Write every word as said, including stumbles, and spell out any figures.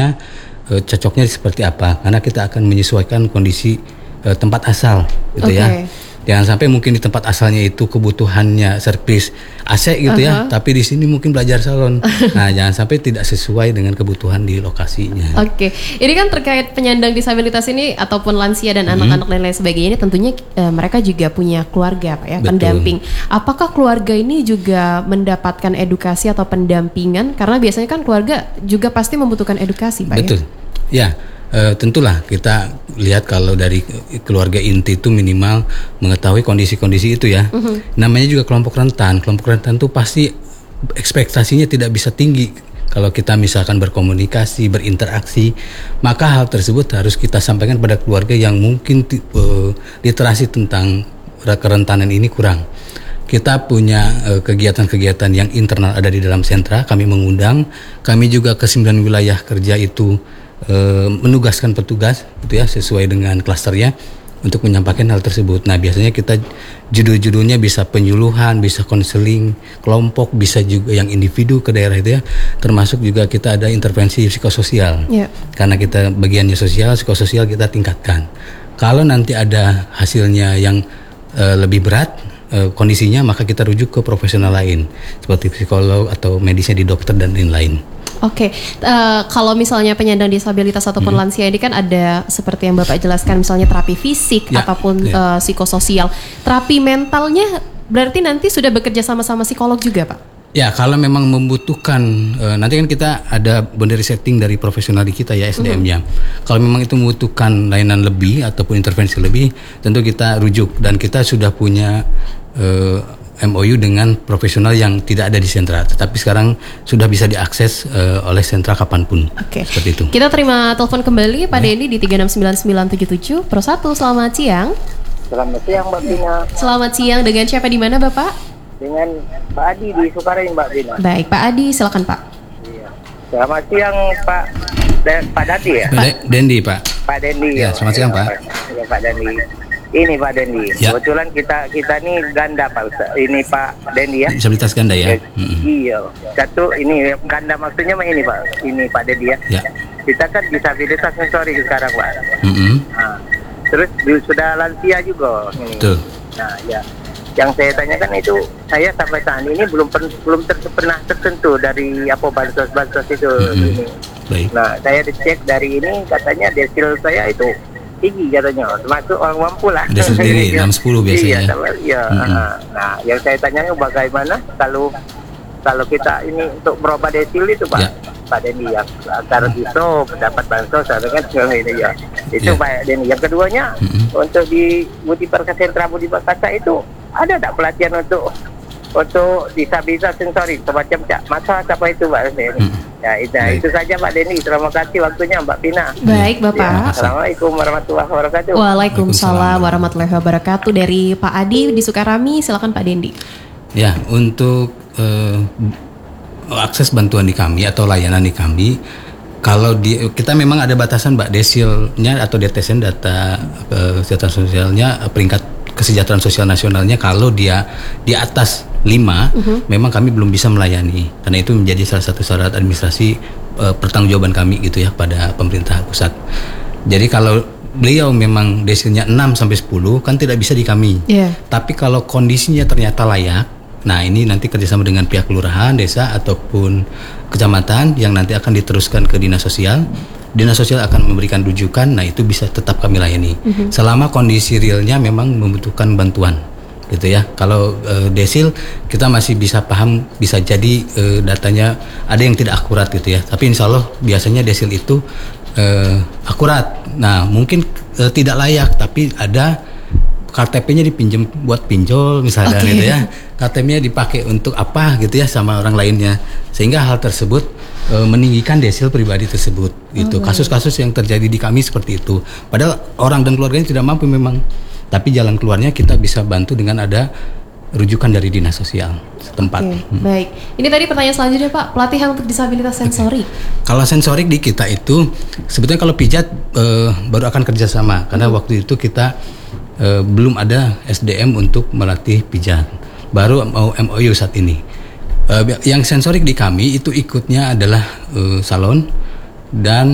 kondisinya uh, cocoknya seperti apa, karena kita akan menyesuaikan kondisi uh, tempat asal gitu okay. ya. Jangan sampai mungkin di tempat asalnya itu kebutuhannya servis A C gitu uh-huh. ya, tapi di sini mungkin belajar salon. Nah, jangan sampai tidak sesuai dengan kebutuhan di lokasinya. Oke, okay. Ini kan terkait penyandang disabilitas ini ataupun lansia dan hmm. anak-anak dan lain sebagainya ini tentunya uh, mereka juga punya keluarga, Pak ya, Betul. pendamping. Apakah keluarga ini juga mendapatkan edukasi atau pendampingan? Karena biasanya kan keluarga juga pasti membutuhkan edukasi, Pak Betul. ya. Ya. Uh, tentulah kita lihat kalau dari keluarga inti itu minimal mengetahui kondisi-kondisi itu ya. Uh-huh. Namanya juga kelompok rentan. Kelompok rentan itu pasti ekspektasinya tidak bisa tinggi. Kalau kita misalkan berkomunikasi, berinteraksi, maka hal tersebut harus kita sampaikan pada keluarga yang mungkin uh, literasi tentang kerentanan ini kurang. Kita punya uh, kegiatan-kegiatan yang internal ada di dalam sentra. Kami mengundang, kami juga ke sembilan wilayah kerja itu E, menugaskan petugas gitu ya sesuai dengan klasternya untuk menyampaikan hal tersebut. Nah, biasanya kita judul-judulnya bisa penyuluhan, bisa konseling kelompok, bisa juga yang individu ke daerah itu ya. Termasuk juga kita ada intervensi psikososial. Yeah. Karena kita bagiannya sosial, psikososial kita tingkatkan. Kalau nanti ada hasilnya yang e, lebih berat e, kondisinya, maka kita rujuk ke profesional lain seperti psikolog atau medisnya di dokter dan lain-lain. Oke, okay. uh, kalau misalnya penyandang disabilitas ataupun hmm. lansia ini kan ada seperti yang Bapak jelaskan, misalnya terapi fisik ya, ataupun ya. Uh, psikososial. Terapi mentalnya berarti nanti sudah bekerja sama-sama psikolog juga, Pak? Ya, kalau memang membutuhkan, uh, nanti kan kita ada boundary setting dari profesional di kita ya, S D M-nya. Mm-hmm. Kalau memang itu membutuhkan layanan lebih ataupun intervensi lebih, tentu kita rujuk dan kita sudah punya uh, M O U dengan profesional yang tidak ada di sentra, tetapi sekarang sudah bisa diakses uh, oleh sentra kapanpun. Oke, okay. Seperti itu. Kita terima telepon kembali Pak Dendi di tiga enam sembilan sembilan tujuh tujuh Pro satu. Selamat siang. Selamat siang Mbak Bina. Selamat siang, dengan siapa di mana Bapak? Dengan Pak Adi di Sukaring Mbak Bina. Baik Pak Adi, silakan Pak. Iya. Selamat siang Pak Dan, Pak Dati ya. Pak Dendi Pak. Pak Dendi. Ya, selamat siang Pak. Ya, Pak Dendi. Ini Pak Dendi, ya. Kebetulan kita kita nih ganda Pak Ustaz. Ini Pak Dendi ya. Disabilitas ganda ya. Eh, mm-hmm. Iya. Satu ini ganda maksudnya ini Pak. Ini Pak Dendi ya. Ya. Kita kan disabilitas sensori sekarang Pak. Mm-hmm. Nah, terus sudah lansia juga. Ini. Betul. Nah ya. Yang saya tanyakan itu, saya sampai saat ini belum pen, belum ter, pernah tersentuh dari apa bansos-bansos itu. Mm-hmm. Ini. Baik. Nah saya dicek dari ini katanya desil saya itu tinggi katanya, termasuk orang mampu lah. Udah sendiri enam sepuluh biasanya. Iya, iya. Mm-hmm. Nah, yang saya tanya bagaimana kalau kalau kita ini untuk merubah desil itu Pak, yeah. Pak Dendi yang agar bisa mendapat bansos, kan ini ya. Itu yeah. Pak Dendi. Yang keduanya mm-hmm. untuk di Budi Perkasa Sentra Budi Perkasa itu ada tak pelatihan untuk untuk disabilitas sensori semacam cak mata apa itu Pak Dendi? Hmm. Ya itu, itu saja Pak Dendi. Terima kasih waktunya Mbak Pina. Baik Bapak. Ya, Assalamualaikum warahmatullahi wabarakatuh. Waalaikumsalam warahmatullahi wabarakatuh. Dari Pak Adi di Sukarami, silakan Pak Dendi. Ya, untuk uh, akses bantuan di kami atau layanan di kami, kalau di, kita memang ada batasan Mbak desilnya atau D T S N data uh, kesejahteraan sosialnya uh, peringkat kesejahteraan sosial nasionalnya kalau dia di atas lima, uh-huh. memang kami belum bisa melayani karena itu menjadi salah satu syarat administrasi uh, pertanggungjawaban kami gitu ya pada pemerintah pusat. Jadi kalau beliau memang desilnya enam sampai sepuluh kan tidak bisa di kami. Yeah. Tapi kalau kondisinya ternyata layak, nah ini nanti kerjasama dengan pihak kelurahan, desa ataupun kecamatan yang nanti akan diteruskan ke dinas sosial. Dinas sosial akan memberikan rujukan, nah itu bisa tetap kami layani. Mm-hmm. Selama kondisi realnya memang membutuhkan bantuan, gitu ya. Kalau e, desil kita masih bisa paham, bisa jadi e, datanya ada yang tidak akurat gitu ya. Tapi insya Allah biasanya desil itu e, akurat. Nah mungkin e, tidak layak, tapi ada K T P-nya dipinjam buat pinjol misalnya okay. gitu ya. K T P-nya dipakai untuk apa gitu ya sama orang lainnya. Sehingga hal tersebut e, meninggikan desil pribadi tersebut gitu. Oh, kasus-kasus yang terjadi di kami seperti itu. Padahal orang dan keluarganya tidak mampu memang. Tapi jalan keluarnya kita bisa bantu dengan ada rujukan dari dinas sosial setempat. Okay, hmm. Baik. Ini tadi pertanyaan selanjutnya Pak, pelatihan untuk disabilitas sensorik. Okay. Kalau sensorik di kita itu sebetulnya kalau pijat e, baru akan kerjasama karena hmm. waktu itu kita Uh, belum ada S D M untuk melatih pijat, baru mau M O U saat ini. Uh, yang sensorik di kami itu ikutnya adalah uh, salon dan